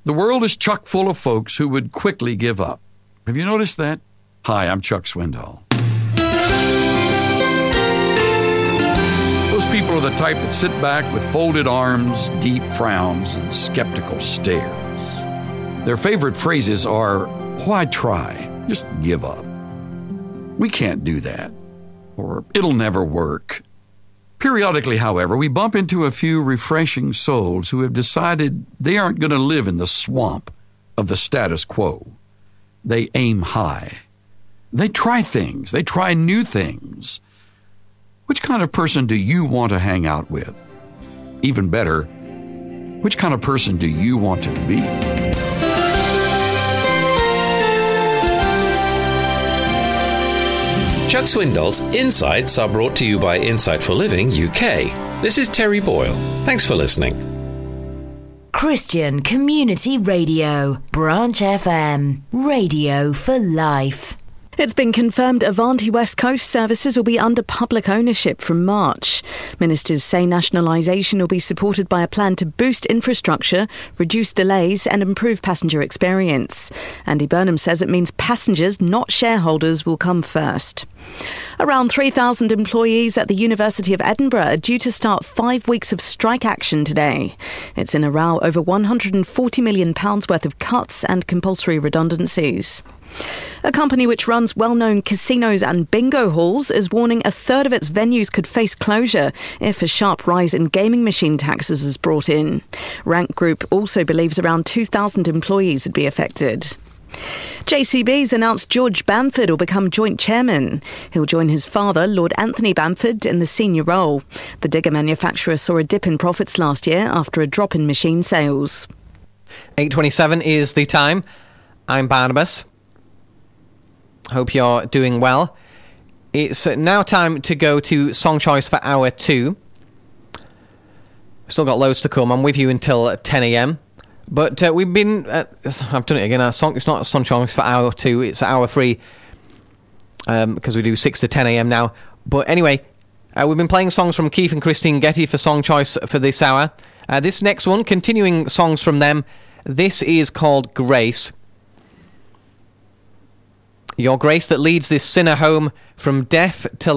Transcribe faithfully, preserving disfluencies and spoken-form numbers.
The world is chock full of folks who would quickly give up. Have you noticed that? Hi, I'm Chuck Swindoll. Those people are the type that sit back with folded arms, deep frowns, and skeptical stares. Their favorite phrases are, why try? Just give up. We can't do that. Or it'll never work. Periodically, however, we bump into a few refreshing souls who have decided they aren't going to live in the swamp of the status quo. They aim high. They try things. They try new things. Which kind of person do you want to hang out with? Even better, which kind of person do you want to be? Chuck Swindoll's Insights are brought to you by Insight for Living U K. This is Terry Boyle. Thanks for listening. Christian Community Radio, Branch F M, radio for life. It's been confirmed Avanti West Coast services will be under public ownership from March. Ministers say nationalisation will be supported by a plan to boost infrastructure, reduce delays and improve passenger experience. Andy Burnham says it means passengers, not shareholders, will come first. Around three thousand employees at the University of Edinburgh are due to start five weeks of strike action today. It's in a row over one hundred forty million pounds worth of cuts and compulsory redundancies. A company which runs well-known casinos and bingo halls is warning a third of its venues could face closure if a sharp rise in gaming machine taxes is brought in. Rank Group also believes around two thousand employees would be affected. J C B's announced George Bamford will become joint chairman. He'll join his father, Lord Anthony Bamford, in the senior role. The digger manufacturer saw a dip in profits last year after a drop in machine sales. eight twenty-seven is the time. I'm Barnabas. Hope you're doing well. It's now time to go to Song Choice for Hour two. Still got loads to come. I'm with you until ten a.m. But uh, we've been... Uh, I've done it again. Our song, it's not Song Choice for Hour two. It's Hour three. Um, because we do six to ten a.m. now. But anyway, uh, we've been playing songs from Keith and Christine Getty for Song Choice for this hour. Uh, this next one, continuing songs from them. This is called Grace. Your grace that leads this sinner home from death to